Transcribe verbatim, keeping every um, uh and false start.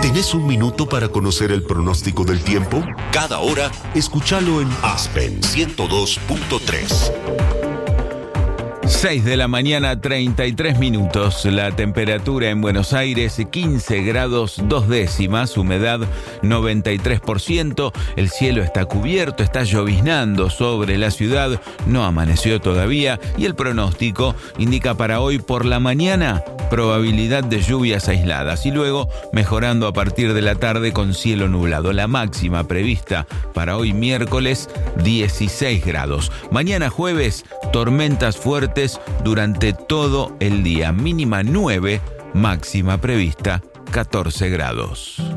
¿Tenés un minuto para conocer el pronóstico del tiempo? Cada hora, escúchalo en Aspen ciento dos punto tres. seis de la mañana, treinta y tres minutos. La temperatura en Buenos Aires, quince grados dos décimas, humedad noventa y tres por ciento. El cielo está cubierto, está lloviznando sobre la ciudad, no amaneció todavía y el pronóstico indica para hoy por la mañana probabilidad de lluvias aisladas y luego mejorando a partir de la tarde con cielo nublado. La máxima prevista para hoy miércoles, dieciséis grados. Mañana jueves, tormentas fuertes durante todo el día. Mínima nueve, máxima prevista catorce grados.